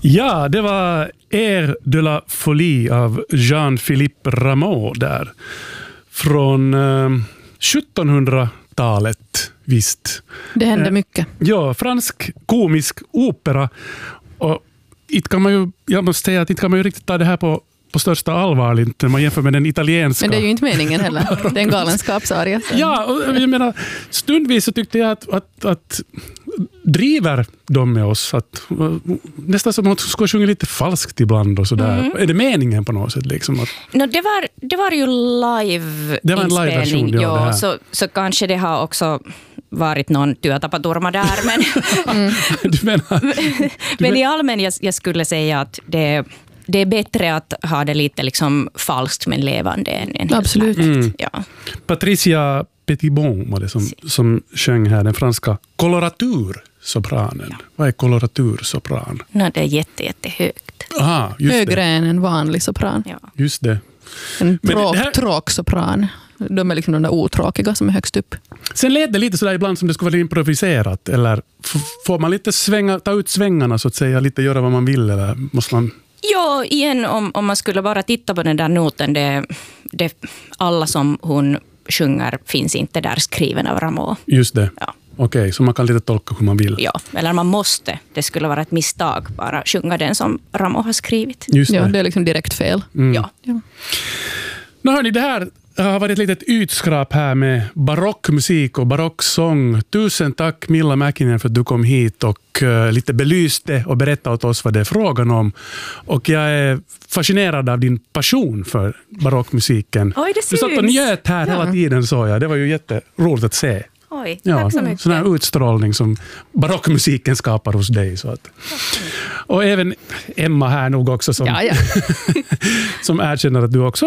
Ja, det var Air de la Folie av Jean-Philippe Rameau där. Från 1700-talet, visst. Det hände mycket. Ja, fransk komisk opera. Och jag måste säga att inte kan man ju riktigt ta det här på största allvar när man jämför med den italienska. Men det är ju inte meningen heller. Det är en galenskapsarja. Ja, och jag menar, stundvis så tyckte jag att driver de med oss att nästan som att ska sjunga lite falskt ibland och sådär. Är det meningen på något sätt liksom att det var ju live. Det var en live-version, ja, så kanske det har också varit någon työtapaturma där men men i allmän jag skulle säga att det är bättre att ha det lite liksom falskt men levande än absolut. Ja. Patricia Petitbon var det som sjöng här, den franska koloratursopranen. Ja. Vad är koloratursopran? Det är jättehögt. Aha, just högre det. än en vanlig sopran. Ja. Just det. En tråksopran. De är liksom de där otråkiga som är högst upp. Sen lät det lite sådär ibland som det skulle vara improviserat. Eller får man lite ta ut svängarna så att säga, lite göra vad man vill, eller måste man... Ja, igen om man skulle bara titta på den där noten, det alla som hon sjunger finns inte där skriven av Rameau. Just det. Ja. Okej, så man kan lite tolka hur man vill. Ja, eller man måste. Det skulle vara ett misstag bara sjunga den som Rameau har skrivit. Just det. Ja, det är liksom direkt fel. Ja. Nu hörni, det här har varit ett litet utskrap här med barockmusik och barocksång. Tusen tack Milla Mäkinen för att du kom hit och lite belyste och berättade åt oss vad det är frågan om. Och jag är fascinerad av din passion för barockmusiken. Oj, det syns. Du satt och njöt här hela tiden, så jag. Det var ju jätteroligt att se. Oj, Ja, tack så mycket. sån här utstrålning som barockmusiken skapar hos dig. Så att. Och även Emma här nog också som, som erkänner att du också